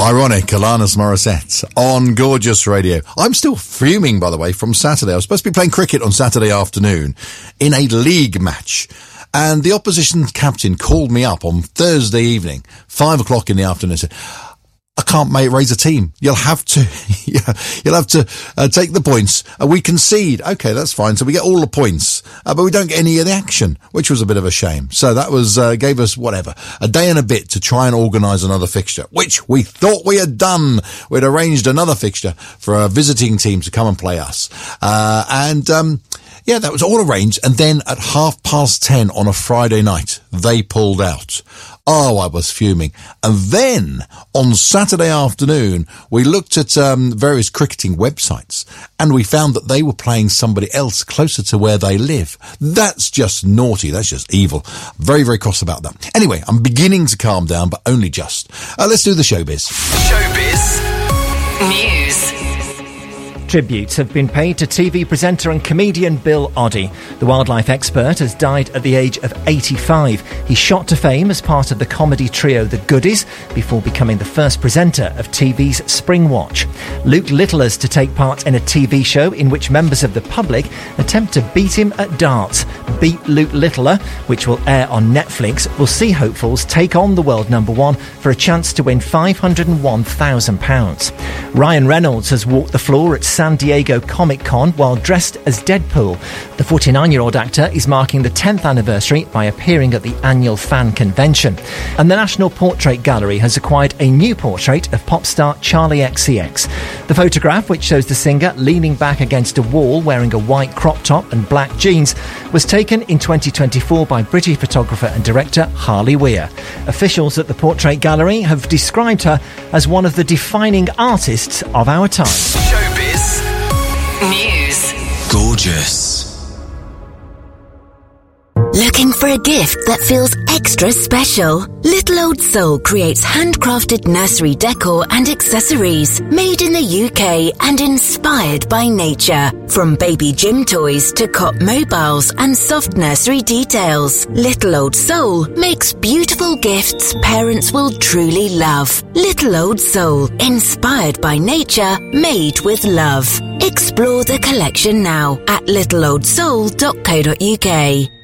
Ironic, Alanis Morissette on Gorgeous Radio. I'm still fuming, by the way, from Saturday. I was supposed to be playing cricket on Saturday afternoon in a league match. And the opposition captain called me up on Thursday evening, 5 o'clock in the afternoon, and said, I can't raise a team. You'll have to, take the points. We concede. Okay, that's fine. So we get all the points, but we don't get any of the action, which was a bit of a shame. So that was, gave us a day and a bit to try and organise another fixture, which we thought we had done. We'd arranged another fixture for a visiting team to come and play us. Yeah, that was all arranged. And then at 10:30 on a Friday night, they pulled out. Oh, I was fuming. And then on Saturday afternoon, we looked at various cricketing websites and we found that they were playing somebody else closer to where they live. That's just naughty. That's just evil. Very, very cross about that. Anyway, I'm beginning to calm down, but only just. Let's do the showbiz. Showbiz News. Tributes have been paid to TV presenter and comedian Bill Oddie. The wildlife expert has died at the age of 85. He shot to fame as part of the comedy trio The Goodies before becoming the first presenter of TV's Spring Watch. Luke Littler's to take part in a TV show in which members of the public attempt to beat him at darts. Beat Luke Littler, which will air on Netflix, will see hopefuls take on the world number one for a chance to win £501,000. Ryan Reynolds has walked the floor at San Diego Comic-Con while dressed as Deadpool. The 49-year-old actor is marking the 10th anniversary by appearing at the annual fan convention. And the National Portrait Gallery has acquired a new portrait of pop star Charlie XCX. The photograph, which shows the singer leaning back against a wall wearing a white crop top and black jeans, was taken in 2024 by British photographer and director Harley Weir. Officials at the Portrait Gallery have described her as one of the defining artists of our time. Showbiz News. Gorgeous. Looking for a gift that feels extra special? Little Old Soul creates handcrafted nursery decor and accessories made in the UK and inspired by nature. From baby gym toys to cot mobiles and soft nursery details, Little Old Soul makes beautiful gifts parents will truly love. Little Old Soul, inspired by nature, made with love. Explore the collection now at littleoldsoul.co.uk.